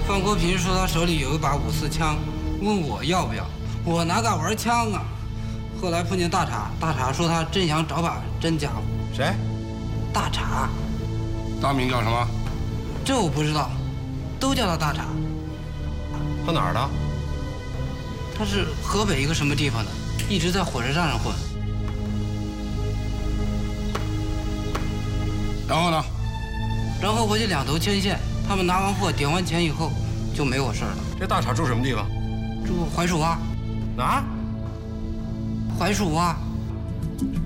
范国平说他手里有一把5.4枪，问我要不要，我哪敢玩枪啊？后来碰见大茶，大茶说他正想找把真家伙。 谁？ 大茶。 大名叫什么？ 这我不知道，都叫他大茶。 他哪儿的？ 他是河北一个什么地方的，一直在火车站上混。 然后呢？ 然后我就2头牵线，他们拿完货点完钱以后就没我事儿了。 这大厂住什么地方？ 住槐树洼。 哪儿？ 槐树洼。